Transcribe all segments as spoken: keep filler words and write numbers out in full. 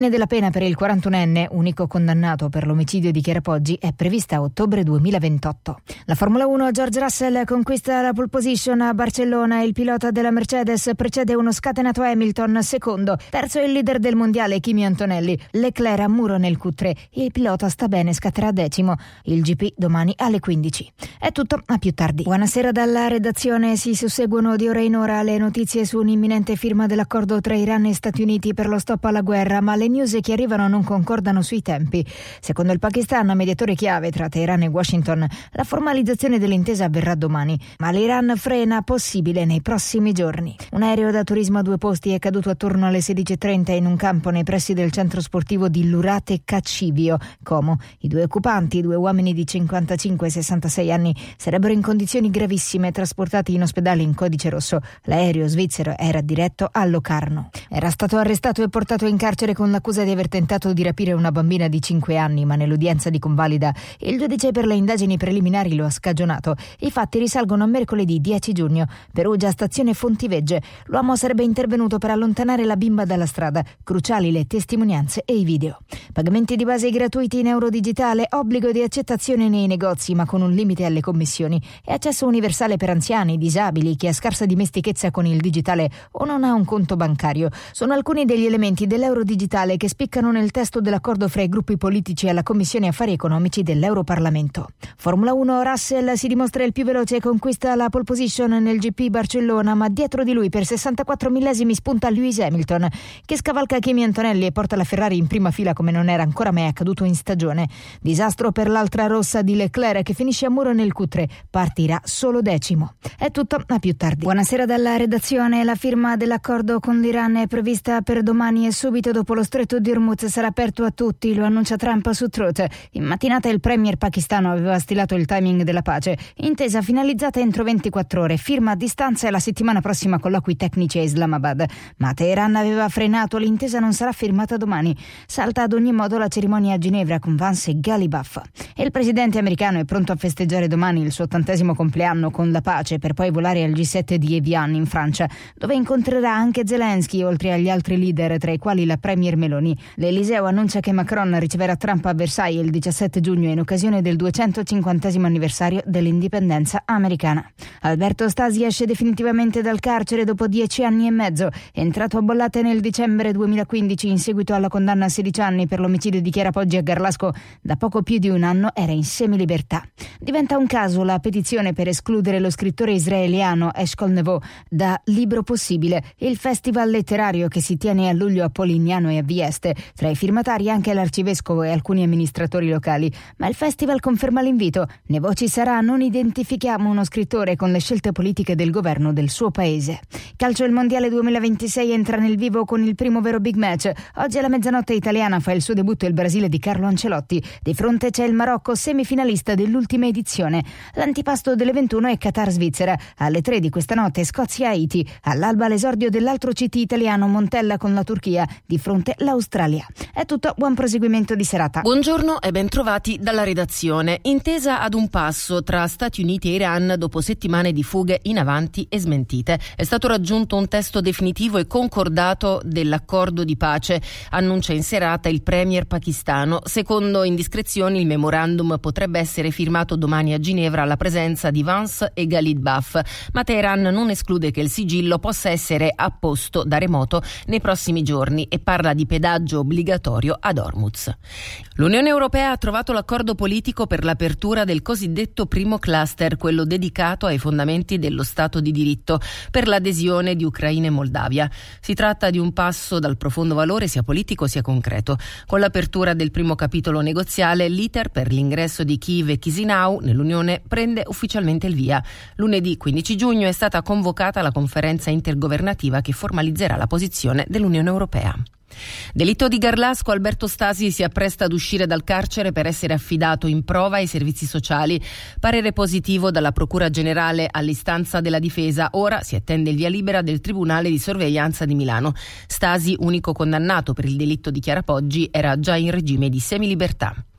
della pena per il quarantunenne, unico condannato per l'omicidio di Chiara Poggi, è prevista a ottobre duemilaventotto. La Formula uno, George Russell conquista la pole position a Barcellona. Il pilota della Mercedes precede uno scatenato Hamilton, secondo. Terzo il leader del mondiale, Kimi Antonelli. Leclerc a muro nel Q tre. Il pilota sta bene, scatterà decimo. Il G P domani alle quindici. È tutto, a più tardi. Buonasera dalla redazione. Si susseguono di ora in ora le notizie su un'imminente firma dell'accordo tra Iran e Stati Uniti per lo stop alla guerra, ma le news che arrivano non concordano sui tempi. Secondo il Pakistan, mediatore chiave tra Teheran e Washington, la formalizzazione dell'intesa avverrà domani, ma l'Iran frena possibile nei prossimi giorni. Un aereo da turismo a due posti è caduto attorno alle sedici e trenta in un campo nei pressi del centro sportivo di Lurate Cacivio, Como. I due occupanti, due uomini di cinquantacinque e sessantasei anni, sarebbero in condizioni gravissime, trasportati in ospedale in codice rosso. L'aereo svizzero era diretto a Locarno. Era stato arrestato e portato in carcere con l'accusa di aver tentato di rapire una bambina di cinque anni, ma nell'udienza di convalida il giudice per le indagini preliminari lo ha scagionato. I fatti risalgono a mercoledì dieci giugno. Perugia, stazione Fontivegge. L'uomo sarebbe intervenuto per allontanare la bimba dalla strada. Cruciali le testimonianze e i video. Pagamenti di base gratuiti in euro digitale, obbligo di accettazione nei negozi ma con un limite alle commissioni e accesso universale per anziani, disabili, chi ha scarsa dimestichezza con il digitale o non ha un conto bancario. Sono alcuni degli elementi dell'euro digitale che spiccano nel testo dell'accordo fra i gruppi politici alla Commissione Affari Economici dell'Europarlamento. Formula uno, Russell si dimostra il più veloce e conquista la pole position nel G P Barcellona, ma dietro di lui per sessantaquattro millesimi spunta Lewis Hamilton, che scavalca Kimi Antonelli e porta la Ferrari in prima fila come non era ancora mai accaduto in stagione. Disastro per l'altra rossa di Leclerc, che finisce a muro nel Q tre, partirà solo decimo. È tutto, a più tardi. Buonasera dalla redazione. La firma dell'accordo con l'Iran è prevista per domani e subito dopo lo stretto di Hormuz sarà aperto a tutti, lo annuncia Trump su Truth. In mattinata il premier pakistano aveva stilato il timing della pace, intesa finalizzata entro ventiquattro ore, firma a distanza e la settimana prossima colloqui tecnici a Islamabad. Ma Teheran aveva frenato, l'intesa non sarà firmata domani. Salta ad ogni modo la cerimonia a Ginevra con Vance e Ghalibaf. E il presidente americano è pronto a festeggiare domani il suo ottantesimo compleanno con la pace, per poi volare al G sette di Evian in Francia, dove incontrerà anche Zelensky, oltre agli altri leader, tra i quali la premier Meloni. L'Eliseo annuncia che Macron riceverà Trump a Versailles il diciassette giugno in occasione del duecentocinquantesimo anniversario dell'indipendenza americana. Alberto Stasi esce definitivamente dal carcere dopo dieci anni e mezzo. Entrato a bollate nel dicembre duemilaquindici in seguito alla condanna a sedici anni per l'omicidio di Chiara Poggi a Garlasco, da poco più di un anno era in semilibertà. Diventa un caso la petizione per escludere lo scrittore israeliano Eshkol Nevo da Libro Possibile, il festival letterario che si tiene a luglio a Polignano e a Vieste. Tra i firmatari anche l'arcivescovo e alcuni amministratori locali. Ma il festival conferma l'invito. Nevo ci sarà, non identifichiamo uno scrittore con le scelte politiche del governo del suo paese. Calcio, il mondiale duemilaventisei entra nel vivo con il primo vero big match. Oggi alla mezzanotte italiana fa il suo debutto il Brasile di Carlo Ancelotti. Di fronte c'è il Marocco, semifinalista dell'ultima edizione. L'antipasto delle ventuno è Qatar-Svizzera. Alle tre di questa notte Scozia-Haiti. All'alba l'esordio dell'altro C T italiano, Montella con la Turchia. Di fronte l'Australia. È tutto, buon proseguimento di serata. Buongiorno e bentrovati dalla redazione. Intesa ad un passo tra Stati Uniti e Iran dopo settimane di fughe in avanti e smentite. È stato raggiunto un testo definitivo e concordato dell'accordo di pace, annuncia in serata il premier pakistano. Secondo indiscrezioni il memorandum potrebbe essere firmato domani a Ginevra alla presenza di Vance e Ghalibaf, ma Teheran non esclude che il sigillo possa essere apposto da remoto nei prossimi giorni e parla di pedaggio obbligatorio ad Hormuz. L'Unione Europea ha trovato l'accordo politico per l'apertura del cosiddetto primo cluster, quello dedicato ai fondamenti dello Stato di diritto, per l'adesione di Ucraina e Moldavia. Si tratta di un passo dal profondo valore sia politico sia concreto. Con l'apertura del primo capitolo negoziale, l'iter per l'ingresso di Kiev e Chisinau nell'Unione prende ufficialmente il via. Lunedì quindici giugno è stata convocata la conferenza intergovernativa che formalizzerà la posizione dell'Unione Europea. Delitto di Garlasco, Alberto Stasi si appresta ad uscire dal carcere per essere affidato in prova ai servizi sociali. Parere positivo dalla Procura Generale all'istanza della difesa. Ora si attende il via libera del Tribunale di Sorveglianza di Milano. Stasi, unico condannato per il delitto di Chiara Poggi, era già in regime di semilibertà.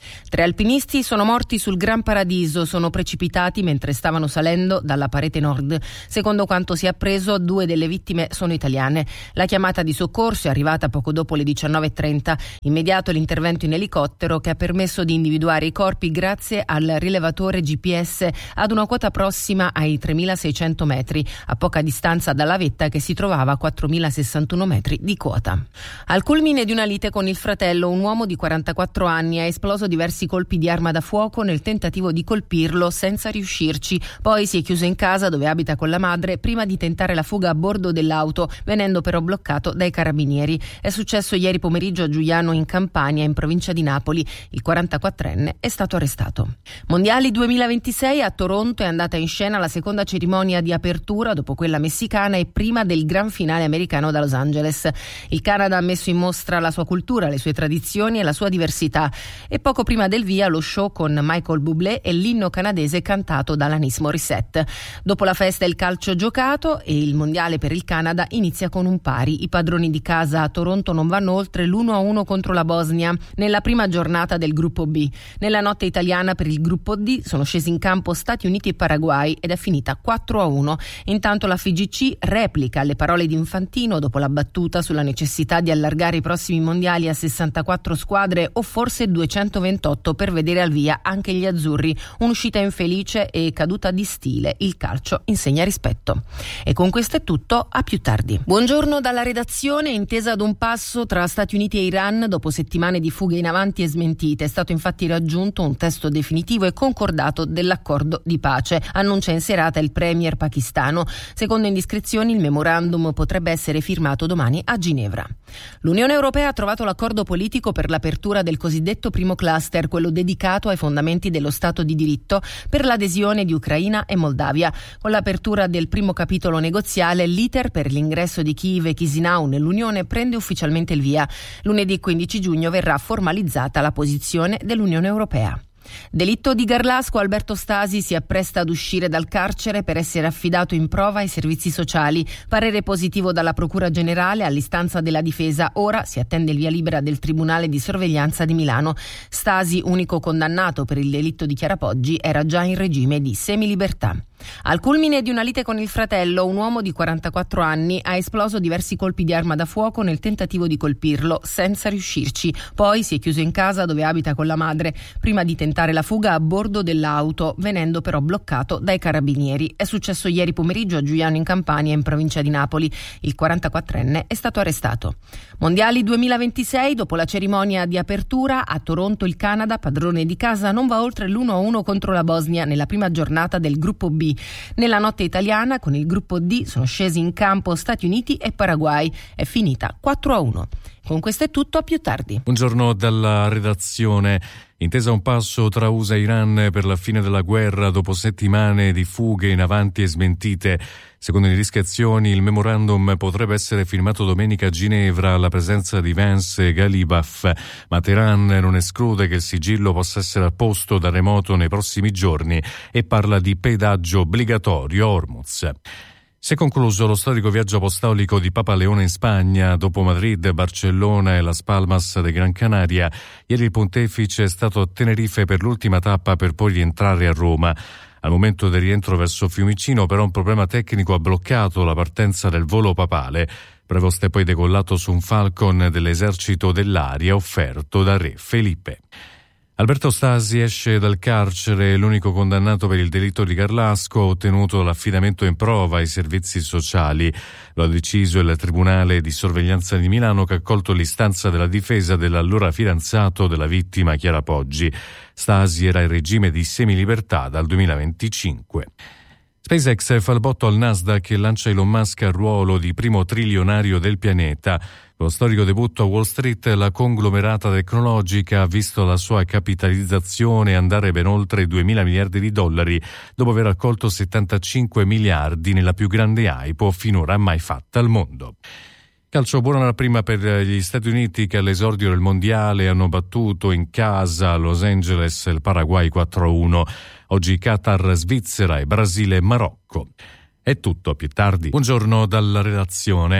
Tre alpinisti sono morti sul Gran Paradiso, sono precipitati mentre stavano salendo dalla parete nord. Secondo quanto si è appreso, due delle vittime sono italiane. La chiamata di soccorso è arrivata poco dopo le diciannove e trenta. Immediato l'intervento in elicottero che ha permesso di individuare i corpi grazie al rilevatore G P S ad una quota prossima ai tremilaseicento metri, a poca distanza dalla vetta che si trovava a quattromilasessantuno metri di quota. Al culmine di una lite con il fratello, un uomo di quarantaquattro anni ha esploso diversi colpi di arma da fuoco nel tentativo di colpirlo senza riuscirci. Poi si è chiuso in casa dove abita con la madre prima di tentare la fuga a bordo dell'auto, venendo però bloccato dai carabinieri. È successo ieri pomeriggio a Giuliano in Campania, in provincia di Napoli. Il quarantaquattrenne è stato arrestato. Mondiali duemilaventisei, a Toronto è andata in scena la seconda cerimonia di apertura dopo quella messicana e prima del gran finale americano da Los Angeles. Il Canada ha messo in mostra la sua cultura, le sue tradizioni e la sua diversità. E poco prima del via lo show con Michael Bublé e l'inno canadese cantato da Alanis Morissette. Dopo la festa il calcio giocato e il mondiale per il Canada inizia con un pari. I padroni di casa a Toronto non vanno oltre l'uno a uno contro la Bosnia nella prima giornata del gruppo B. Nella notte italiana per il gruppo D sono scesi in campo Stati Uniti e Paraguay ed è finita quattro a uno. Intanto la F I G C replica le parole di Infantino dopo la battuta sulla necessità di allargare i prossimi mondiali a sessantaquattro squadre o forse duecentoventotto per vedere al via anche gli azzurri. Un'uscita infelice e caduta di stile. Il calcio insegna rispetto. E con questo è tutto, a più tardi. Buongiorno dalla redazione. Intesa ad un passo tra Stati Uniti e Iran dopo settimane di fughe in avanti e smentite. È stato infatti raggiunto un testo definitivo e concordato dell'accordo di pace, annuncia in serata il premier pakistano. Secondo indiscrezioni il memorandum potrebbe essere firmato domani a Ginevra. L'Unione Europea ha trovato l'accordo politico per l'apertura del cosiddetto primo cluster, quello dedicato ai fondamenti dello Stato di diritto, per l'adesione di Ucraina e Moldavia. Con l'apertura del primo capitolo negoziale, l'iter per l'ingresso di Kiev e Chisinau nell'Unione prende ufficialmente il via. Lunedì quindici giugno verrà formalizzata la posizione dell'Unione Europea. Delitto di Garlasco, Alberto Stasi si appresta ad uscire dal carcere per essere affidato in prova ai servizi sociali. Parere positivo dalla Procura Generale all'istanza della difesa. Ora si attende il via libera del Tribunale di Sorveglianza di Milano. Stasi, unico condannato per il delitto di Chiarapoggi, era già in regime di semilibertà. Al culmine di una lite con il fratello, un uomo di quarantaquattro anni ha esploso diversi colpi di arma da fuoco nel tentativo di colpirlo, senza riuscirci. Poi si è chiuso in casa dove abita con la madre, prima di tentare la fuga a bordo dell'auto, venendo però bloccato dai carabinieri. È successo ieri pomeriggio a Giuliano in Campania, in provincia di Napoli. Il quarantaquattrenne è stato arrestato. Mondiali duemilaventisei, dopo la cerimonia di apertura, a Toronto il Canada, padrone di casa, non va oltre l'uno a uno contro la Bosnia nella prima giornata del gruppo B. Nella notte italiana con il gruppo D sono scesi in campo Stati Uniti e Paraguay. È finita quattro a uno. Con questo è tutto, a più tardi. Buongiorno dalla redazione. Intesa un passo tra U S A e Iran per la fine della guerra dopo settimane di fughe in avanti e smentite. Secondo le indiscrezioni, il memorandum potrebbe essere firmato domenica a Ginevra alla presenza di Vance e Galibaf, ma Teheran non esclude che il sigillo possa essere apposto da remoto nei prossimi giorni e parla di pedaggio obbligatorio a Hormuz. Si è concluso lo storico viaggio apostolico di Papa Leone in Spagna. Dopo Madrid, Barcellona e Las Palmas de Gran Canaria, ieri il pontefice è stato a Tenerife per l'ultima tappa per poi rientrare a Roma. Al momento del rientro verso Fiumicino, però, un problema tecnico ha bloccato la partenza del volo papale. Prevost è poi decollato su un Falcon dell'esercito dell'aria offerto da re Felipe. Alberto Stasi esce dal carcere, l'unico condannato per il delitto di Garlasco ha ottenuto l'affidamento in prova ai servizi sociali. Lo ha deciso il Tribunale di Sorveglianza di Milano, che ha accolto l'istanza della difesa dell'allora fidanzato della vittima Chiara Poggi. Stasi era in regime di semilibertà dal duemilaventicinque. SpaceX fa il botto al Nasdaq e lancia Elon Musk al ruolo di primo trilionario del pianeta. Con lo storico debutto a Wall Street, la conglomerata tecnologica ha visto la sua capitalizzazione andare ben oltre i duemila miliardi di dollari, dopo aver raccolto settantacinque miliardi nella più grande I P O finora mai fatta al mondo. Calcio, buona la prima per gli Stati Uniti, che all'esordio del mondiale hanno battuto in casa a Los Angeles il Paraguay quattro a uno. Oggi Qatar, Svizzera e Brasile Marocco. È tutto, a più tardi. Buongiorno dalla redazione.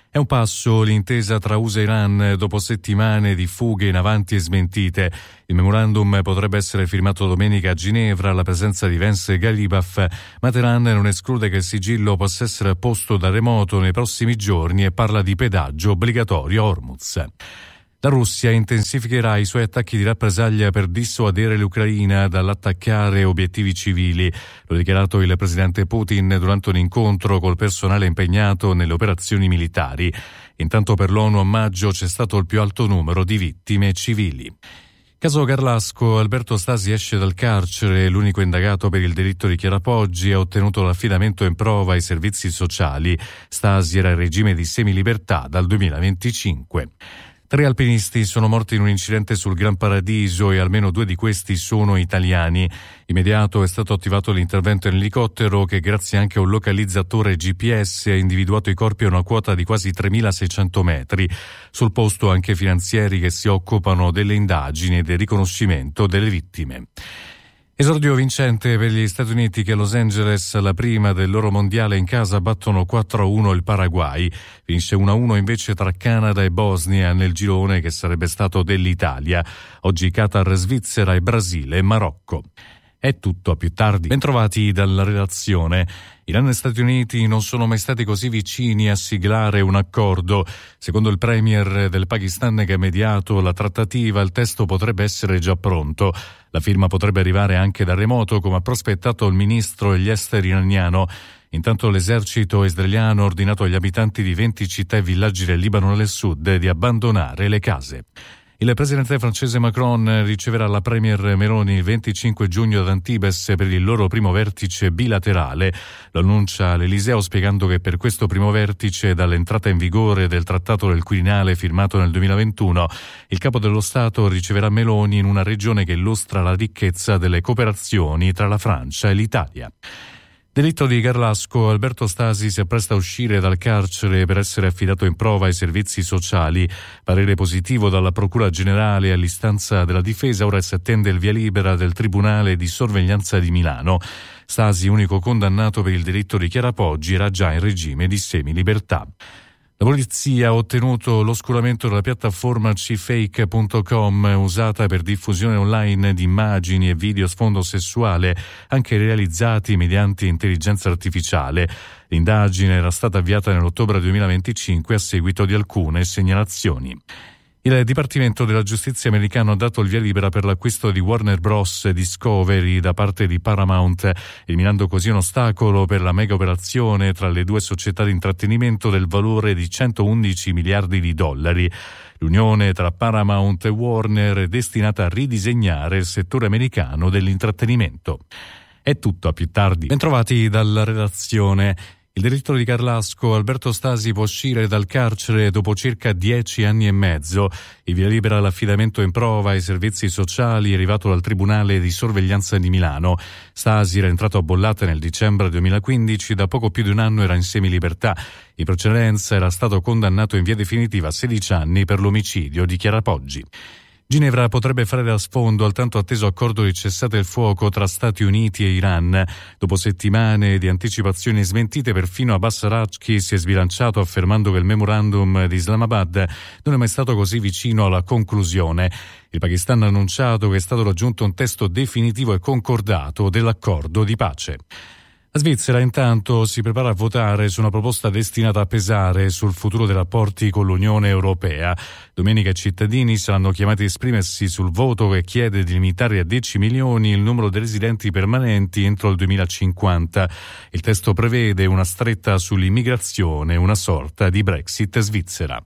È un passo l'intesa tra U S A e Iran dopo settimane di fughe in avanti e smentite. Il memorandum potrebbe essere firmato domenica a Ginevra alla presenza di Vance e Ghalibaf, ma Teheran non esclude che il sigillo possa essere apposto da remoto nei prossimi giorni e parla di pedaggio obbligatorio a Hormuz. La Russia intensificherà i suoi attacchi di rappresaglia per dissuadere l'Ucraina dall'attaccare obiettivi civili. Lo ha dichiarato il presidente Putin durante un incontro col personale impegnato nelle operazioni militari. Intanto per l'ONU a maggio c'è stato il più alto numero di vittime civili. Caso Garlasco, Alberto Stasi esce dal carcere, l'unico indagato per il delitto di Chiara Poggi ha ottenuto l'affidamento in prova ai servizi sociali. Stasi era in regime di semilibertà dal duemilaventicinque. Tre alpinisti sono morti in un incidente sul Gran Paradiso e almeno due di questi sono italiani. Immediato è stato attivato l'intervento in elicottero che grazie anche a un localizzatore G P S ha individuato i corpi a una quota di quasi tremilaseicento metri. Sul posto anche finanzieri che si occupano delle indagini e del riconoscimento delle vittime. Esordio vincente per gli Stati Uniti che a Los Angeles, la prima del loro mondiale in casa, battono quattro a uno il Paraguay. Finisce uno a uno invece tra Canada e Bosnia nel girone che sarebbe stato dell'Italia. Oggi Qatar, Svizzera e Brasile e Marocco. È tutto, a più tardi. Bentrovati dalla redazione. Iran e Stati Uniti non sono mai stati così vicini a siglare un accordo. Secondo il premier del Pakistan che ha mediato la trattativa, il testo potrebbe essere già pronto. La firma potrebbe arrivare anche da remoto, come ha prospettato il ministro degli esteri iraniano. Intanto l'esercito israeliano ha ordinato agli abitanti di venti città e villaggi del Libano del Sud di abbandonare le case. Il presidente francese Macron riceverà la premier Meloni il venticinque giugno ad Antibes per il loro primo vertice bilaterale. Lo annuncia l'Eliseo spiegando che per questo primo vertice, dall'entrata in vigore del Trattato del Quirinale firmato nel duemilaventuno, il capo dello Stato riceverà Meloni in una regione che illustra la ricchezza delle cooperazioni tra la Francia e l'Italia. Delitto di Garlasco, Alberto Stasi si appresta a uscire dal carcere per essere affidato in prova ai servizi sociali. Parere positivo dalla Procura Generale all'istanza della difesa, ora si attende il via libera del Tribunale di Sorveglianza di Milano. Stasi, unico condannato per il delitto di Chiara Poggi, era già in regime di semilibertà. La polizia ha ottenuto l'oscuramento della piattaforma c fake punto com usata per diffusione online di immagini e video a sfondo sessuale, anche realizzati mediante intelligenza artificiale. L'indagine era stata avviata nell'ottobre duemilaventicinque a seguito di alcune segnalazioni. Il Dipartimento della Giustizia americano ha dato il via libera per l'acquisto di Warner Bros. Discovery da parte di Paramount, eliminando così un ostacolo per la mega operazione tra le due società di intrattenimento del valore di centoundici miliardi di dollari. L'unione tra Paramount e Warner è destinata a ridisegnare il settore americano dell'intrattenimento. È tutto, a più tardi. Bentrovati dalla redazione. Il delitto di Garlasco, Alberto Stasi può uscire dal carcere dopo circa dieci anni e mezzo. Il via libera all'affidamento in prova ai servizi sociali è arrivato dal Tribunale di Sorveglianza di Milano. Stasi era entrato a bollate nel dicembre duemilaquindici, da poco più di un anno era in semilibertà. In precedenza era stato condannato in via definitiva a sedici anni per l'omicidio di Chiara Poggi. Ginevra potrebbe fare da sfondo al tanto atteso accordo di cessate il fuoco tra Stati Uniti e Iran. Dopo settimane di anticipazioni smentite, perfino Abbas Araghchi si è sbilanciato affermando che il memorandum di Islamabad non è mai stato così vicino alla conclusione. Il Pakistan ha annunciato che è stato raggiunto un testo definitivo e concordato dell'accordo di pace. La Svizzera intanto si prepara a votare su una proposta destinata a pesare sul futuro dei rapporti con l'Unione Europea. Domenica i cittadini saranno chiamati a esprimersi sul voto che chiede di limitare a dieci milioni il numero di residenti permanenti entro il duemilacinquanta. Il testo prevede una stretta sull'immigrazione, una sorta di Brexit svizzera.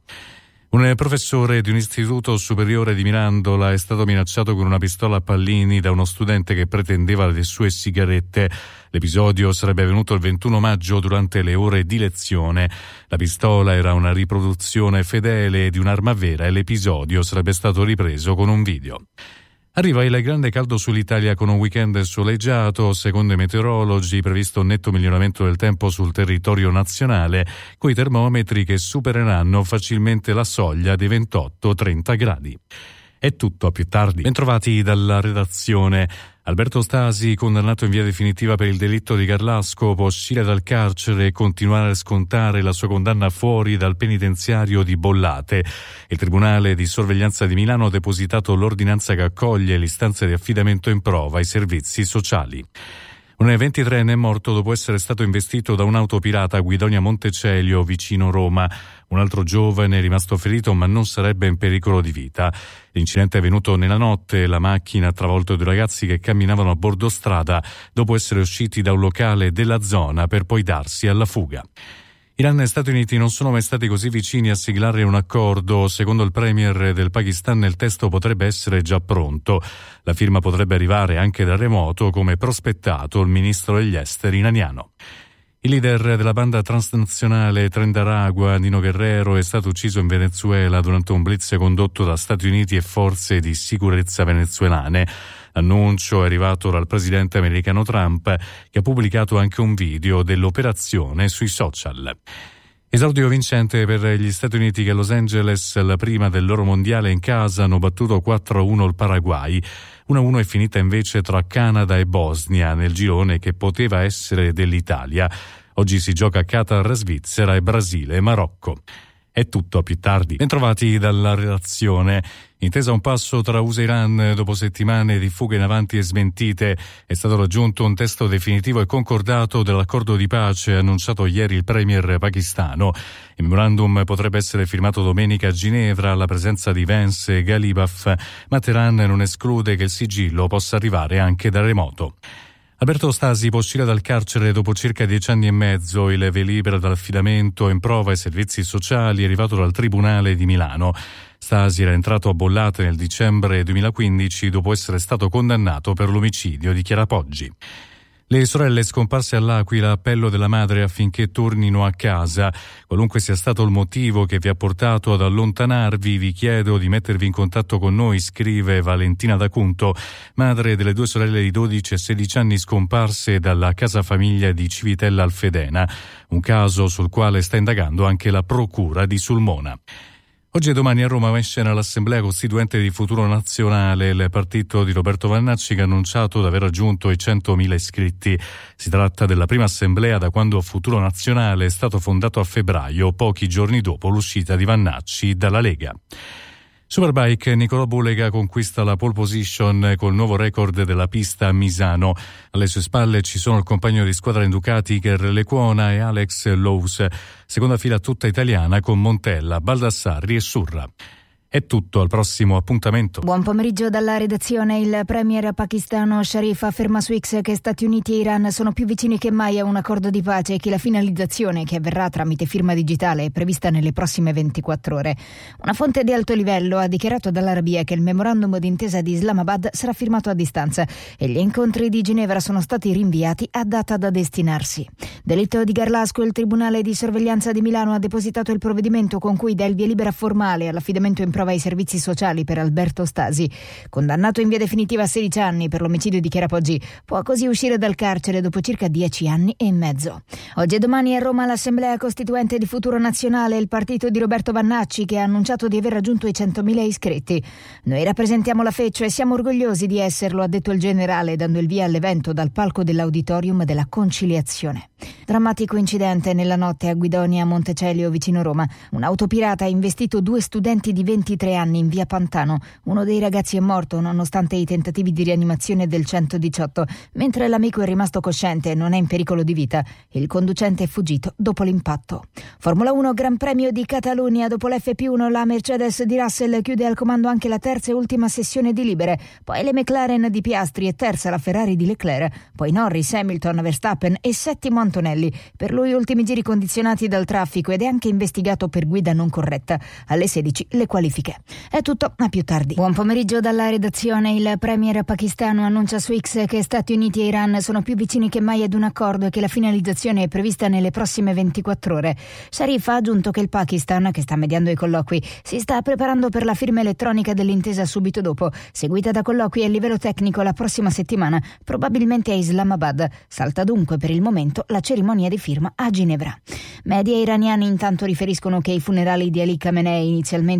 Un professore di un istituto superiore di Mirandola è stato minacciato con una pistola a pallini da uno studente che pretendeva le sue sigarette. L'episodio sarebbe avvenuto il ventuno maggio durante le ore di lezione. La pistola era una riproduzione fedele di un'arma vera e l'episodio sarebbe stato ripreso con un video. Arriva il grande caldo sull'Italia con un weekend soleggiato, secondo i meteorologi previsto un netto miglioramento del tempo sul territorio nazionale, coi termometri che supereranno facilmente la soglia dei ventotto trenta gradi. È tutto, a più tardi. Bentrovati dalla redazione. Alberto Stasi, condannato in via definitiva per il delitto di Garlasco, può uscire dal carcere e continuare a scontare la sua condanna fuori dal penitenziario di Bollate. Il Tribunale di Sorveglianza di Milano ha depositato l'ordinanza che accoglie l'istanza di affidamento in prova ai servizi sociali. Un ventitreenne è morto dopo essere stato investito da un'auto pirata a Guidonia Montecelio, vicino Roma. Un altro giovane è rimasto ferito ma non sarebbe in pericolo di vita. L'incidente è avvenuto nella notte. La macchina ha travolto due ragazzi che camminavano a bordo strada dopo essere usciti da un locale della zona per poi darsi alla fuga. Iran e Stati Uniti non sono mai stati così vicini a siglare un accordo. Secondo il premier del Pakistan il testo potrebbe essere già pronto. La firma potrebbe arrivare anche da remoto, come prospettato il ministro degli esteri iraniano. Il leader della banda transnazionale Trendaragua, Nino Guerrero, è stato ucciso in Venezuela durante un blitz condotto da Stati Uniti e forze di sicurezza venezuelane. L'annuncio è arrivato dal presidente americano Trump, che ha pubblicato anche un video dell'operazione sui social. Esordio vincente per gli Stati Uniti che a Los Angeles, la prima del loro mondiale in casa, hanno battuto quattro a uno il Paraguay. uno a uno è finita invece tra Canada e Bosnia nel girone che poteva essere dell'Italia. Oggi si gioca Qatar, Svizzera e Brasile e Marocco. È tutto, a più tardi. Bentrovati dalla redazione. Intesa un passo tra U S A e Iran dopo settimane di fughe in avanti e smentite. È stato raggiunto un testo definitivo e concordato dell'accordo di pace annunciato ieri il premier pakistano. Il memorandum potrebbe essere firmato domenica a Ginevra alla presenza di Vance e Ghalibaf, ma Teheran non esclude che il sigillo possa arrivare anche da remoto. Alberto Stasi può uscire dal carcere dopo circa dieci anni e mezzo. Il via libera dall'affidamento in prova ai servizi sociali è arrivato dal Tribunale di Milano. Stasi era entrato a Bollate nel dicembre duemilaquindici dopo essere stato condannato per l'omicidio di Chiara Poggi. Le sorelle scomparse all'Aquila, appello della madre affinché tornino a casa. Qualunque sia stato il motivo che vi ha portato ad allontanarvi, vi chiedo di mettervi in contatto con noi, scrive Valentina D'Acunto, madre delle due sorelle di dodici e sedici anni scomparse dalla casa famiglia di Civitella Alfedena, un caso sul quale sta indagando anche la procura di Sulmona. Oggi e domani a Roma va in scena l'Assemblea Costituente di Futuro Nazionale, il partito di Roberto Vannacci che ha annunciato di aver raggiunto i centomila iscritti. Si tratta della prima assemblea da quando Futuro Nazionale è stato fondato a febbraio, pochi giorni dopo l'uscita di Vannacci dalla Lega. Superbike, Nicolò Bulega conquista la pole position col nuovo record della pista a Misano. Alle sue spalle ci sono il compagno di squadra in Ducati Iker Lecuona e Alex Lowe's. Seconda fila tutta italiana con Montella, Baldassarri e Surra. È tutto, al prossimo appuntamento. Buon pomeriggio dalla redazione. Il premier pakistano Sharif afferma su X che Stati Uniti e Iran sono più vicini che mai a un accordo di pace e che la finalizzazione, che avverrà tramite firma digitale, è prevista nelle prossime ventiquattro ore. Una fonte di alto livello ha dichiarato dall'Arabia che il memorandum d'intesa di Islamabad sarà firmato a distanza e gli incontri di Ginevra sono stati rinviati a data da destinarsi. Delitto di Garlasco, il Tribunale di Sorveglianza di Milano ha depositato il provvedimento con cui dà il via libera formale all'affidamento in prova ai servizi sociali per Alberto Stasi. Condannato in via definitiva a sedici anni per l'omicidio di Chiara Poggi, può così uscire dal carcere dopo circa dieci anni e mezzo. Oggi e domani a Roma l'Assemblea Costituente di Futuro Nazionale, il partito di Roberto Vannacci, che ha annunciato di aver raggiunto i centomila iscritti. Noi rappresentiamo la Feccio e siamo orgogliosi di esserlo, ha detto il generale, dando il via all'evento dal palco dell'Auditorium della Conciliazione. Drammatico incidente nella notte a Guidonia Montecelio, vicino Roma. Un'auto pirata ha investito due studenti di ventitré anni in via Pantano. Uno dei ragazzi è morto nonostante i tentativi di rianimazione del centodiciotto, mentre l'amico è rimasto cosciente e non è in pericolo di vita. Il conducente è fuggito dopo l'impatto. Formula uno, Gran Premio di Catalunya. Dopo l'F P uno la Mercedes di Russell chiude al comando anche la terza e ultima sessione di libere, poi le McLaren di Piastri e terza la Ferrari di Leclerc, poi Norris, Hamilton, Verstappen e settimo Antonelli. Per lui ultimi giri condizionati dal traffico ed è anche investigato per guida non corretta. Alle sedici le qualifiche. È tutto, a più tardi. Buon pomeriggio dalla redazione. Il premier pakistano annuncia su X che Stati Uniti e Iran sono più vicini che mai ad un accordo e che la finalizzazione è prevista nelle prossime ventiquattro ore. Sharif ha aggiunto che il Pakistan, che sta mediando i colloqui, si sta preparando per la firma elettronica dell'intesa subito dopo, seguita da colloqui a livello tecnico la prossima settimana, probabilmente a Islamabad. Salta dunque per il momento la cerimonia di firma a Ginevra. Media iraniani intanto riferiscono che i funerali di Ali Khamenei, inizialmente previsti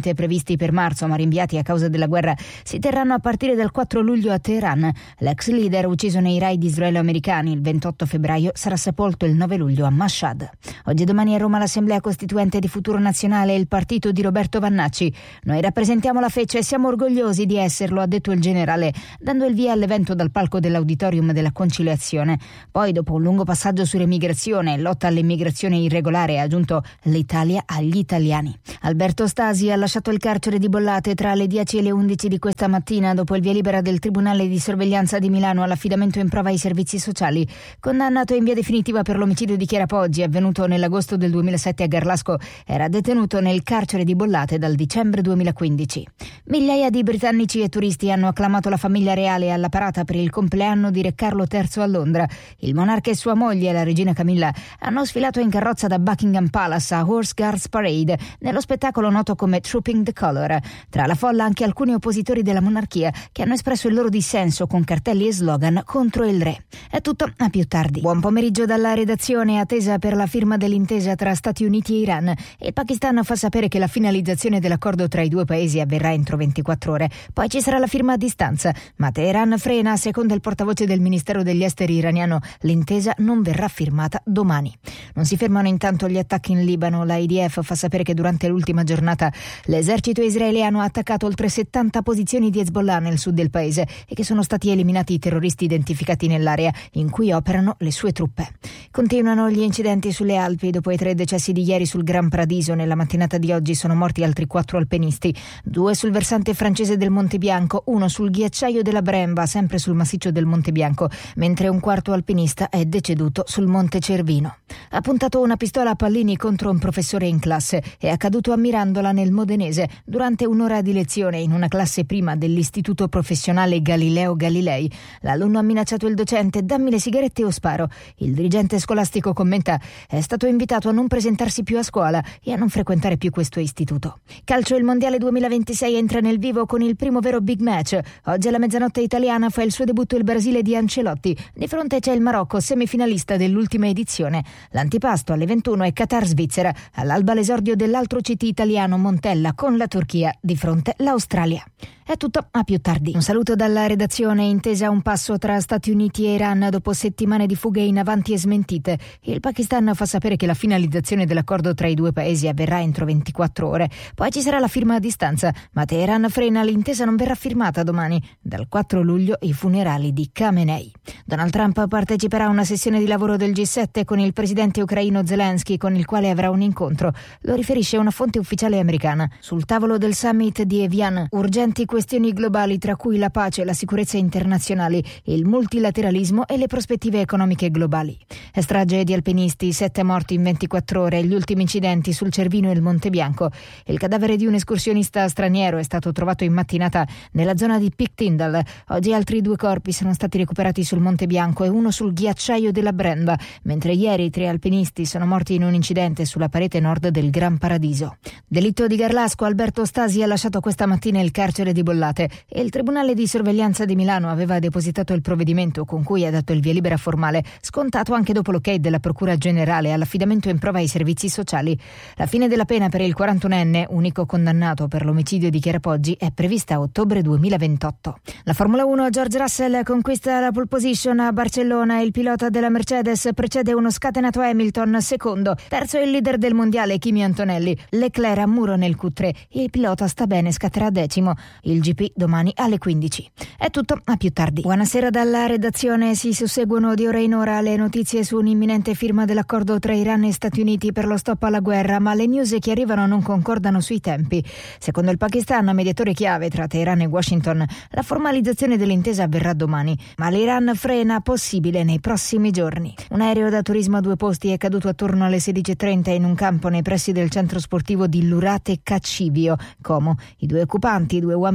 previsti per marzo ma rinviati a causa della guerra si terranno a partire dal quattro luglio a Teheran. L'ex leader, ucciso nei raid israelo-americani il ventotto febbraio, sarà sepolto il nove luglio a Mashhad. Oggi e domani a Roma l'Assemblea Costituente di Futuro Nazionale e il partito di Roberto Vannacci. Noi rappresentiamo la feccia e siamo orgogliosi di esserlo, ha detto il generale, dando il via all'evento dal palco dell'Auditorium della Conciliazione. Poi, dopo un lungo passaggio sull'emigrazione e lotta all'immigrazione irregolare, ha aggiunto l'Italia agli italiani. Alberto Stasi ha lasciato il carcere di Bollate tra le dieci e le undici di questa mattina dopo il via libera del Tribunale di Sorveglianza di Milano all'affidamento in prova ai servizi sociali. Condannato in via definitiva per l'omicidio di Chiara Poggi avvenuto nell'agosto del duemilasette a Garlasco, era detenuto nel carcere di Bollate dal dicembre duemilaquindici. Migliaia di britannici e turisti hanno acclamato la famiglia reale alla parata per il compleanno di Re Carlo terzo a Londra. Il monarca e sua moglie, la regina Camilla, hanno sfilato in carrozza da Buckingham Palace a Horse Guards Parade, nello spettacolo noto come Trooping the Colour. Tra la folla anche alcuni oppositori della monarchia che hanno espresso il loro dissenso con cartelli e slogan contro il re. È tutto, a più tardi. Buon pomeriggio dalla redazione. Attesa per la firma dell'intesa tra Stati Uniti e Iran. Il Pakistan fa sapere che la finalizzazione dell'accordo tra i due paesi avverrà entro ventiquattro ore. Poi ci sarà la firma a distanza, ma Teheran frena. Secondo il portavoce del Ministero degli Esteri iraniano, l'intesa non verrà firmata domani. Non si fermano intanto gli attacchi in Libano. La I D F fa sapere che durante l'ultima giornata l'esercito israeliano ha attaccato oltre settanta posizioni di Hezbollah nel sud del paese e che sono stati eliminati i terroristi identificati nell'area in cui operano le sue truppe. Continuano gli incidenti sulle Alpi. Dopo i tre decessi di ieri sul Gran Paradiso, nella mattinata di oggi sono morti altri quattro alpinisti, due sul versante francese del Monte Bianco, uno sul ghiacciaio della Bremba, sempre sul massiccio del Monte Bianco, mentre un quarto alpinista è deceduto sul Monte Cervino. Ha puntato una pistola a pallini contro un professore in classe. È accaduto a Mirandola nel Modenese durante un'ora di lezione in una classe prima dell'Istituto Professionale Galileo Galilei. L'alunno ha minacciato il docente: dammi le sigarette o sparo. Il dirigente scolastico commenta: è stato invitato a non presentarsi più a scuola e a non frequentare più questo istituto. Calcio, il mondiale duemilaventisei entra nel vivo con il primo vero big match. Oggi alla mezzanotte italiana fa il suo debutto il Brasile di Ancelotti. Di fronte c'è il Marocco, semifinalista dell'ultima edizione. L'antipasto alle ventuno è Qatar-Svizzera. All'alba l'esordio dell'altro C T italiano Montella con la Turchia, di fronte l'Australia. È tutto, a più tardi. Un saluto dalla redazione. Intesa a un passo tra Stati Uniti e Iran dopo settimane di fughe in avanti e smentite. Il Pakistan fa sapere che la finalizzazione dell'accordo tra i due paesi avverrà entro ventiquattro ore. Poi ci sarà la firma a distanza, ma Teheran frena. L'intesa non verrà firmata domani. Dal quattro luglio i funerali di Khamenei. Donald Trump parteciperà a una sessione di lavoro del G sette con il presidente ucraino Zelensky, con il quale avrà un incontro. Lo riferisce una fonte ufficiale americana. Sul tavolo del summit di Evian, urgenti questioni globali, tra cui la pace, la sicurezza internazionali, il multilateralismo e le prospettive economiche globali. Strage di alpinisti, sette morti in ventiquattro ore, gli ultimi incidenti sul Cervino e il Monte Bianco. Il cadavere di un escursionista straniero è stato trovato in mattinata nella zona di Peak Tyndall. Oggi altri due corpi sono stati recuperati sul Monte Bianco e uno sul ghiacciaio della Bremba, mentre ieri tre alpinisti sono morti in un incidente sulla parete nord del Gran Paradiso. Delitto di Garlasco. Alberto Stasi ha lasciato questa mattina il carcere di Bollate e il Tribunale di Sorveglianza di Milano aveva depositato il provvedimento con cui ha dato il via libera formale, scontato anche dopo l'ok della Procura Generale all'affidamento in prova ai servizi sociali. La fine della pena per il quarantunenne, unico condannato per l'omicidio di Chiara Poggi, è prevista a ottobre duemilaventotto. La Formula uno, George Russell conquista la pole position a Barcellona. Il pilota della Mercedes precede uno scatenato Hamilton, secondo. Terzo il leader del mondiale Kimi Antonelli. Leclerc a muro nel Q tre. Il pilota sta bene, scatterà decimo. Il G P domani alle quindici. È tutto, a più tardi. Buonasera dalla redazione. Si susseguono di ora in ora le notizie su un'imminente firma dell'accordo tra Iran e Stati Uniti per lo stop alla guerra, ma le news che arrivano non concordano sui tempi. Secondo il Pakistan, mediatore chiave tra Teheran e Washington, la formalizzazione dell'intesa avverrà domani, ma l'Iran frena, possibile nei prossimi giorni. Un aereo da turismo a due posti è caduto attorno alle sedici e trenta in un campo nei pressi del centro sportivo di Lurate Cacivio, Como. I due occupanti, due uomini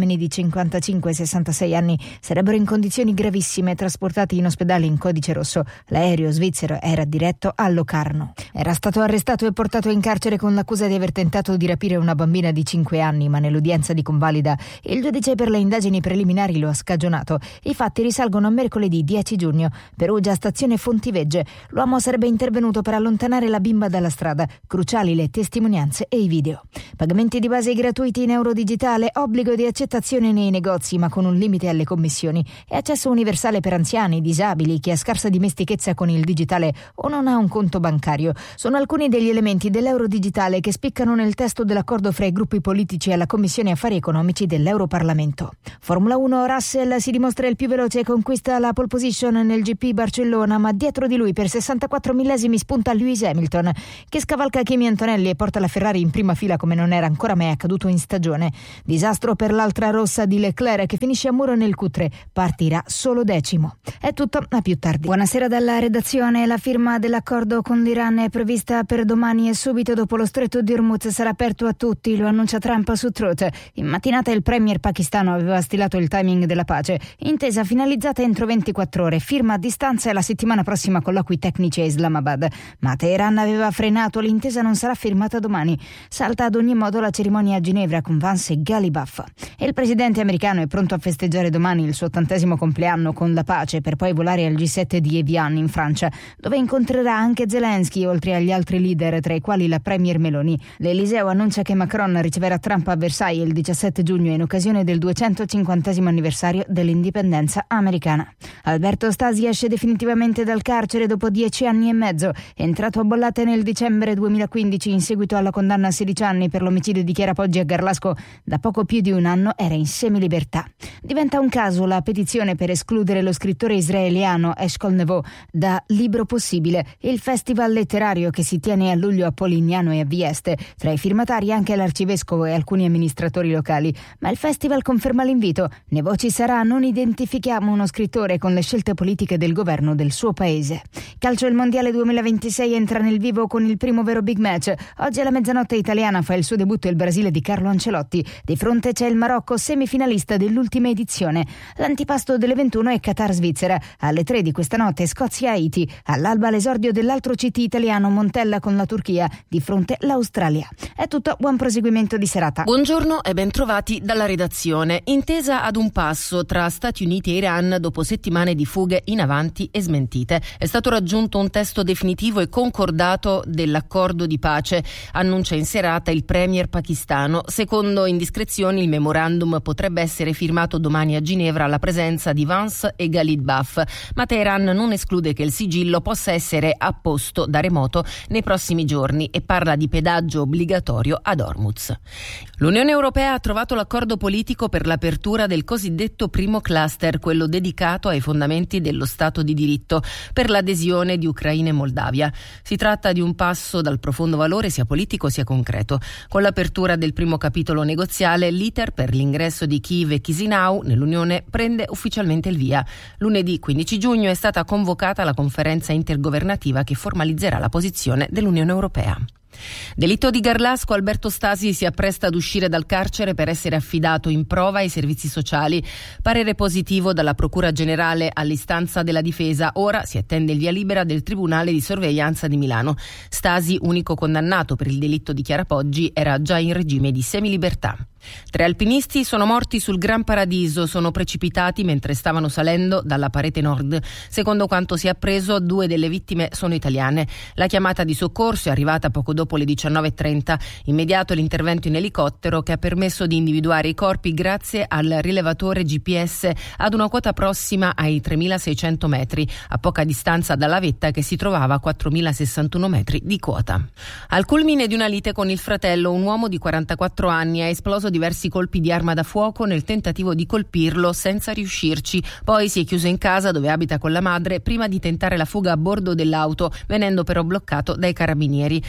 uomini di cinquantacinque e sessantasei anni sarebbero in condizioni gravissime, trasportati in ospedale in codice rosso. L'aereo svizzero era diretto a Locarno. Era stato arrestato e portato in carcere con l'accusa di aver tentato di rapire una bambina di cinque anni, ma nell'udienza di convalida il giudice per le indagini preliminari lo ha scagionato. I fatti risalgono a mercoledì dieci giugno. Perugia, stazione Fontivegge. L'uomo sarebbe intervenuto per allontanare la bimba dalla strada. Cruciali le testimonianze e i video. Pagamenti di base gratuiti in euro digitale, obbligo di accettazione nei negozi ma con un limite alle commissioni e accesso universale per anziani, disabili, chi ha scarsa dimestichezza con il digitale o non ha un conto bancario. Sono alcuni degli elementi dell'euro digitale che spiccano nel testo dell'accordo fra i gruppi politici alla Commissione Affari Economici dell'Europarlamento. Formula uno, Russell si dimostra il più veloce e conquista la pole position nel G P Barcellona, ma dietro di lui per sessantaquattro millesimi spunta Lewis Hamilton, che scavalca Kimi Antonelli e porta la Ferrari in prima fila come non era ancora mai accaduto in stagione. Disastro per l'altra rossa di Leclerc, che finisce a muro nel Q tre, partirà solo decimo. È tutto, a più tardi. Buonasera dalla redazione. La firma dell'accordo con l'Iran è prevista per domani e subito dopo lo stretto di Hormuz sarà aperto a tutti, lo annuncia Trump su Truth. In mattinata il premier pakistano aveva stilato il timing della pace, intesa finalizzata entro ventiquattro ore, firma a distanza e la settimana prossima colloqui tecnici a Islamabad. Ma Teheran aveva frenato, l'intesa non sarà firmata domani. Salta ad ogni modo la cerimonia a Ginevra con Vance e Galibaf. E il presidente americano è pronto a festeggiare domani il suo ottantesimo compleanno con la pace, per poi volare al G sette di Evian in Francia, dove incontrerà anche Zelensky, oltre agli altri leader, tra i quali la premier Meloni. L'Eliseo annuncia che Macron riceverà Trump a Versailles il diciassette giugno in occasione del duecentocinquantesimo anniversario dell'indipendenza americana. Alberto Stasi esce definitivamente dal carcere dopo dieci anni e mezzo. È entrato a bollate nel dicembre duemilaquindici in seguito alla condanna a sedici anni per l'omicidio di Chiara Poggi a Garlasco. Da poco più di un anno era in semilibertà. Diventa un caso la petizione per escludere lo scrittore israeliano Eshkol Nevo da Libro Possibile, il festival letterario che si tiene a luglio a Polignano e a Vieste. Tra i firmatari anche l'arcivescovo e alcuni amministratori locali. Ma il festival conferma l'invito. Nevo ci sarà, non identifichiamo uno scrittore con le scelte politiche del governo del suo paese. Calcio, il mondiale duemilaventisei entra nel vivo con il primo vero big match. Oggi alla mezzanotte italiana fa il suo debutto il Brasile di Carlo Ancelotti. Di fronte c'è il Marocco, semifinalista dell'ultima edizione. L'antipasto delle ventuno è Qatar-Svizzera. Alle tre di questa notte Scozia-Haiti. All'alba l'esordio dell'altro C T italiano, Montella con la Turchia. Di fronte l'Australia. È tutto, buon proseguimento di serata. Buongiorno e bentrovati dalla redazione. Intesa ad un passo tra Stati Uniti e Iran dopo settimane di fughe in avanti e smentite. È stato raggiunto un testo definitivo e concordato dell'accordo di pace, annuncia in serata il premier pakistano. Secondo indiscrezioni il memorandum potrebbe essere firmato domani a Ginevra alla presenza di Vance e Galibaf, ma Teheran non esclude che il sigillo possa essere apposto da remoto nei prossimi giorni e parla di pedaggio obbligatorio ad Hormuz. L'Unione Europea ha trovato l'accordo politico per l'apertura del cosiddetto primo cluster, quello dedicato ai fondamenti dello Stato di diritto, per l'adesione di Ucraina e Moldavia. Si tratta di un passo dal profondo valore sia politico sia concreto. Con l'apertura del primo capitolo negoziale, l'iter per l'ingresso di Kiev e Chisinau nell'Unione prende ufficialmente il via. Lunedì quindici giugno è stata convocata la conferenza intergovernativa che formalizzerà la posizione dell'Unione Europea. Delitto di Garlasco, Alberto Stasi si appresta ad uscire dal carcere per essere affidato in prova ai servizi sociali. Parere positivo dalla Procura Generale all'istanza della difesa. Ora si attende il via libera del Tribunale di Sorveglianza di Milano. Stasi, unico condannato per il delitto di Chiara Poggi, era già in regime di semilibertà. Tre alpinisti sono morti sul Gran Paradiso, sono precipitati mentre stavano salendo dalla parete nord. Secondo quanto si è appreso, due delle vittime sono italiane. La chiamata di soccorso è arrivata poco dopo le diciannove e trenta. Immediato l'intervento in elicottero che ha permesso di individuare i corpi grazie al rilevatore G P S ad una quota prossima ai tremilaseicento metri, a poca distanza dalla vetta che si trovava a quattromilasessantuno metri di quota. Al culmine di una lite con il fratello, un uomo di quarantaquattro anni ha esploso diversi colpi di arma da fuoco nel tentativo di colpirlo senza riuscirci. Poi si è chiuso in casa dove abita con la madre prima di tentare la fuga a bordo dell'auto, venendo però bloccato dai carabinieri. È successo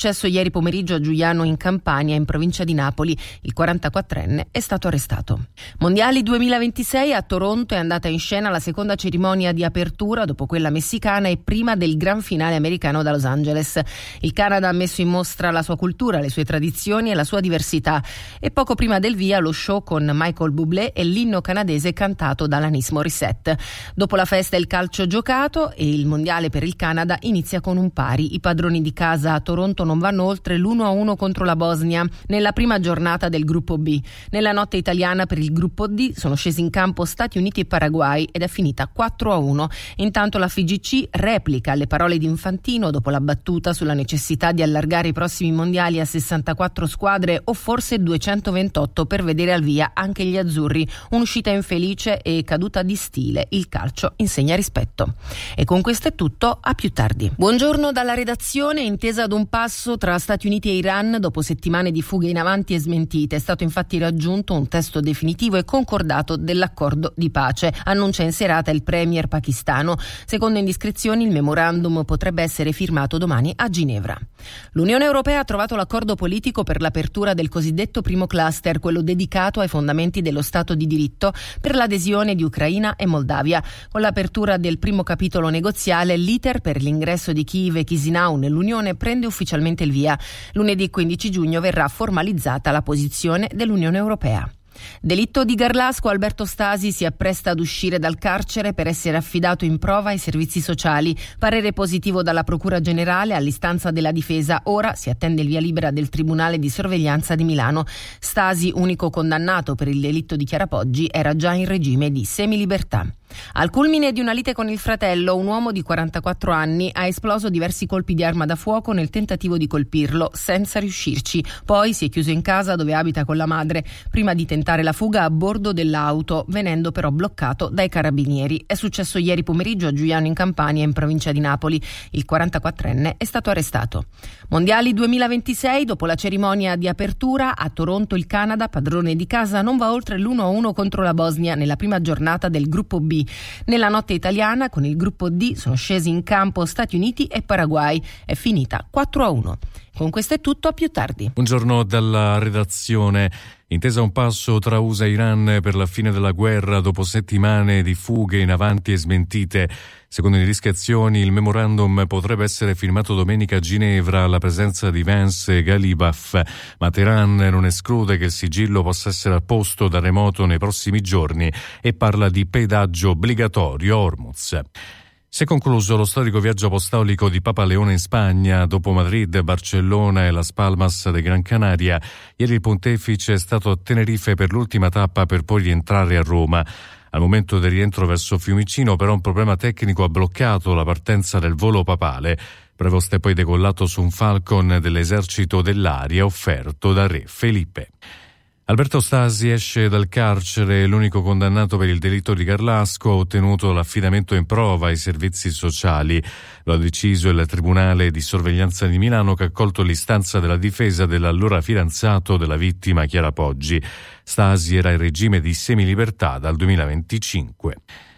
successo ieri pomeriggio a Giuliano in Campania, in provincia di Napoli. Il quarantaquattrenne è stato arrestato. Mondiali duemilaventisei, a Toronto è andata in scena la seconda cerimonia di apertura dopo quella messicana e prima del gran finale americano da Los Angeles. Il Canada ha messo in mostra la sua cultura, le sue tradizioni e la sua diversità. E poco prima del via lo show con Michael Bublé e l'inno canadese cantato da Alanis Morissette. Dopo la festa e il calcio giocato e il mondiale per il Canada inizia con un pari. I padroni di casa a Toronto non vanno oltre l'uno a uno contro la Bosnia nella prima giornata del gruppo B. Nella notte italiana per il gruppo D sono scesi in campo Stati Uniti e Paraguay ed è finita quattro a uno. Intanto la F I G C replica le parole di Infantino dopo la battuta sulla necessità di allargare i prossimi mondiali a sessantaquattro squadre o forse duecentoventotto per vedere al via anche gli azzurri. Un'uscita infelice e caduta di stile. Il calcio insegna rispetto. E con questo è tutto, a più tardi. Buongiorno dalla redazione. Intesa ad un passo tra Stati Uniti e Iran dopo settimane di fughe in avanti e smentite. È stato infatti raggiunto un testo definitivo e concordato dell'accordo di pace, annuncia in serata il premier pakistano. Secondo indiscrezioni il memorandum potrebbe essere firmato domani a Ginevra. L'Unione Europea ha trovato l'accordo politico per l'apertura del cosiddetto primo cluster, quello dedicato ai fondamenti dello Stato di diritto, per l'adesione di Ucraina e Moldavia. Con l'apertura del primo capitolo negoziale, l'iter per l'ingresso di Kiev e Chisinau nell'Unione prende ufficialmente il via. Lunedì quindici giugno verrà formalizzata la posizione dell'Unione Europea. Delitto di Garlasco, Alberto Stasi si appresta ad uscire dal carcere per essere affidato in prova ai servizi sociali. Parere positivo dalla Procura Generale all'istanza della difesa. Ora si attende il via libera del Tribunale di Sorveglianza di Milano. Stasi, unico condannato per il delitto di Chiarapoggi, era già in regime di semilibertà. Al culmine di una lite con il fratello, un uomo di quarantaquattro anni ha esploso diversi colpi di arma da fuoco nel tentativo di colpirlo, senza riuscirci. Poi si è chiuso in casa dove abita con la madre, prima di tentare la fuga a bordo dell'auto, venendo però bloccato dai carabinieri. È successo ieri pomeriggio a Giuliano in Campania, in provincia di Napoli. Il quarantaquattrenne è stato arrestato. Mondiali duemilaventisei, dopo la cerimonia di apertura, a Toronto il Canada, padrone di casa, non va oltre l'uno a uno contro la Bosnia nella prima giornata del gruppo B. Nella notte italiana con il gruppo D sono scesi in campo Stati Uniti e Paraguay. È finita quattro a uno. Con questo è tutto, a più tardi. Buongiorno dalla redazione. Intesa un passo tra U S A e Iran per la fine della guerra dopo settimane di fughe in avanti e smentite. Secondo le indiscrezioni, il memorandum potrebbe essere firmato domenica a Ginevra alla presenza di Vance e Galibaf, ma Teheran non esclude che il sigillo possa essere apposto da remoto nei prossimi giorni e parla di pedaggio obbligatorio a Hormuz. Si è concluso lo storico viaggio apostolico di Papa Leone in Spagna. Dopo Madrid, Barcellona e Las Palmas de Gran Canaria, ieri il pontefice è stato a Tenerife per l'ultima tappa per poi rientrare a Roma. Al momento del rientro verso Fiumicino, però, un problema tecnico ha bloccato la partenza del volo papale. Prevost è poi decollato su un Falcon dell'esercito dell'aria offerto da re Felipe. Alberto Stasi esce dal carcere. L'unico condannato per il delitto di Garlasco ha ottenuto l'affidamento in prova ai servizi sociali. Lo ha deciso il Tribunale di Sorveglianza di Milano, che ha accolto l'istanza della difesa dell'allora fidanzato della vittima, Chiara Poggi. Stasi era in regime di semilibertà dal duemilaventicinque.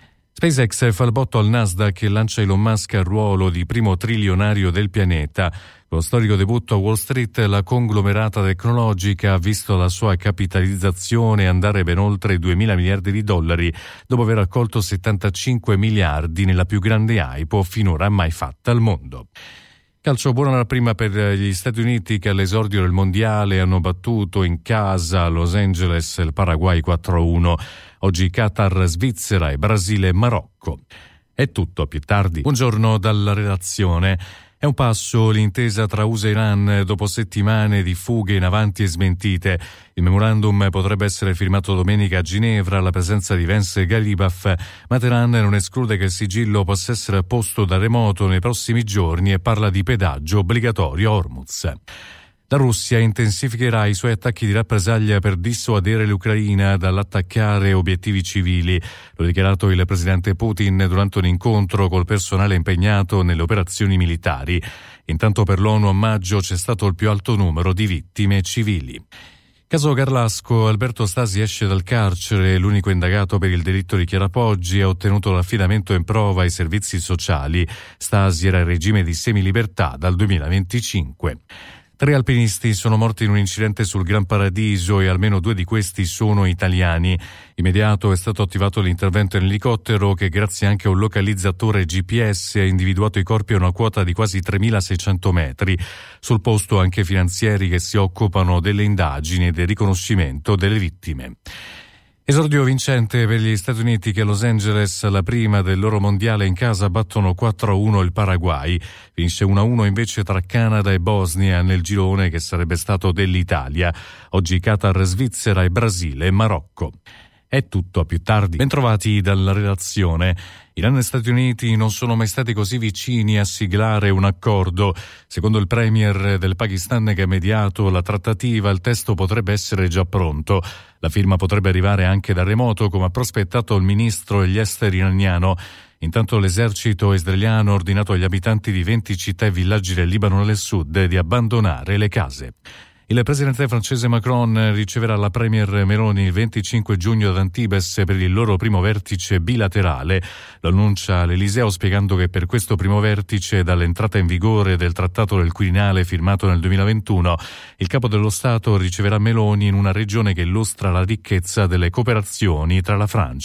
SpaceX fa il botto al Nasdaq e lancia Elon Musk al ruolo di primo trilionario del pianeta. Con lo storico debutto a Wall Street, la conglomerata tecnologica ha visto la sua capitalizzazione andare ben oltre i duemila miliardi di dollari, dopo aver raccolto settantacinque miliardi nella più grande I P O finora mai fatta al mondo. Calcio, buona la prima per gli Stati Uniti, che all'esordio del mondiale hanno battuto in casa a Los Angeles il Paraguay quattro a uno. Oggi Qatar, Svizzera e Brasile e Marocco. È tutto, a più tardi. Buongiorno dalla redazione. È un passo l'intesa tra U S A e Iran dopo settimane di fughe in avanti e smentite. Il memorandum potrebbe essere firmato domenica a Ginevra alla presenza di Vance e Galibaf, ma Teheran non esclude che il sigillo possa essere apposto da remoto nei prossimi giorni e parla di pedaggio obbligatorio a Hormuz. La Russia intensificherà i suoi attacchi di rappresaglia per dissuadere l'Ucraina dall'attaccare obiettivi civili. Lo ha dichiarato il presidente Putin durante un incontro col personale impegnato nelle operazioni militari. Intanto per l'ONU a maggio c'è stato il più alto numero di vittime civili. Caso Garlasco, Alberto Stasi esce dal carcere. L'unico indagato per il delitto di Chiara Poggi ha ottenuto l'affidamento in prova ai servizi sociali. Stasi era in regime di semilibertà dal duemilaventicinque. Tre alpinisti sono morti in un incidente sul Gran Paradiso e almeno due di questi sono italiani. Immediato è stato attivato l'intervento in elicottero che, grazie anche a un localizzatore G P S, ha individuato i corpi a una quota di quasi tremilaseicento metri. Sul posto anche finanzieri che si occupano delle indagini e del riconoscimento delle vittime. Esordio vincente per gli Stati Uniti che a Los Angeles, la prima del loro mondiale in casa, battono quattro a uno il Paraguay. Finisce uno a uno invece tra Canada e Bosnia nel girone che sarebbe stato dell'Italia. Oggi Qatar, Svizzera e Brasile e Marocco. È tutto, a più tardi. Bentrovati dalla redazione. Iran e Stati Uniti non sono mai stati così vicini a siglare un accordo. Secondo il premier del Pakistan che ha mediato la trattativa, il testo potrebbe essere già pronto. La firma potrebbe arrivare anche da remoto, come ha prospettato il ministro degli esteri iraniano. Intanto l'esercito israeliano ha ordinato agli abitanti di venti città e villaggi del Libano del Sud di abbandonare le case. Il presidente francese Macron riceverà la premier Meloni il venticinque giugno ad Antibes per il loro primo vertice bilaterale. Lo annuncia l'Eliseo spiegando che per questo primo vertice, dall'entrata in vigore del Trattato del Quirinale firmato nel duemilaventuno, il capo dello Stato riceverà Meloni in una regione che illustra la ricchezza delle cooperazioni tra la Francia